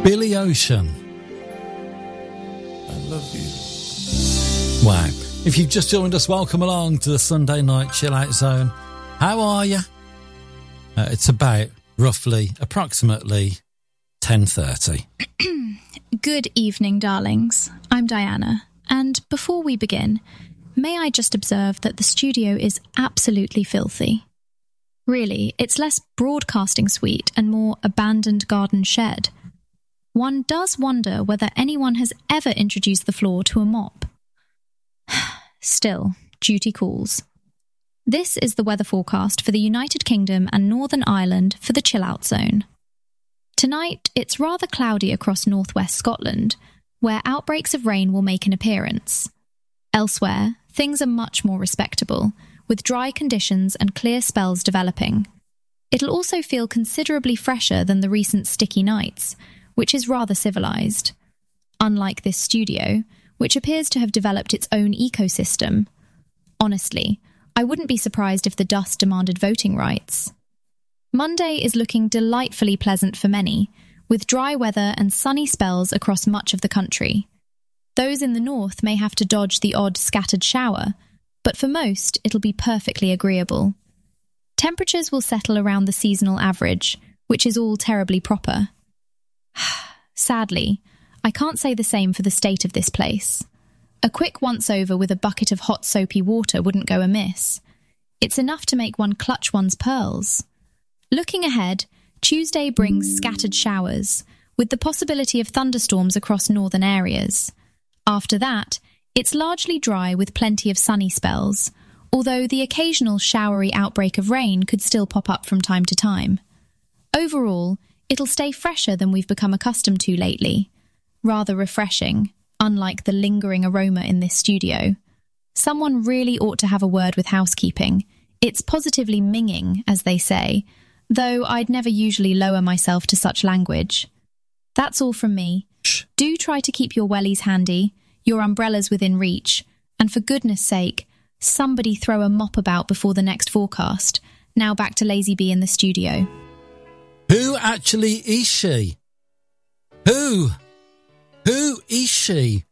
Billy Ocean. I love you. Wow. If you've just joined us, welcome along to the Sunday Night Chill Out Zone. How are you? It's about, approximately 10:30. Good evening, darlings. I'm Diana, and before we begin, may I just observe that the studio is absolutely filthy. Really, it's less broadcasting suite and more abandoned garden shed. One does wonder whether anyone has ever introduced the floor to a mop. Still, duty calls. This is the weather forecast for the United Kingdom and Northern Ireland for the Chill Out Zone. Tonight, it's rather cloudy across northwest Scotland, where outbreaks of rain will make an appearance. Elsewhere, things are much more respectable, with dry conditions and clear spells developing. It'll also feel considerably fresher than the recent sticky nights, which is rather civilised. Unlike this studio, which appears to have developed its own ecosystem. Honestly, I wouldn't be surprised if the dust demanded voting rights. Monday is looking delightfully pleasant for many, with dry weather and sunny spells across much of the country. Those in the north may have to dodge the odd scattered shower, but for most, it'll be perfectly agreeable. Temperatures will settle around the seasonal average, which is all terribly proper. Sadly, I can't say the same for the state of this place. A quick once-over with a bucket of hot soapy water wouldn't go amiss. It's enough to make one clutch one's pearls. Looking ahead, Tuesday brings scattered showers, with the possibility of thunderstorms across northern areas. After that, it's largely dry with plenty of sunny spells, although the occasional showery outbreak of rain could still pop up from time to time. Overall, it'll stay fresher than we've become accustomed to lately. Rather refreshing, unlike the lingering aroma in this studio. Someone really ought to have a word with housekeeping. It's positively minging, as they say, though I'd never usually lower myself to such language. That's all from me. Do try to keep your wellies handy, your umbrellas within reach, and for goodness sake, somebody throw a mop about before the next forecast. Now back to Lazy Bee in the studio. Who actually is she? Who is she?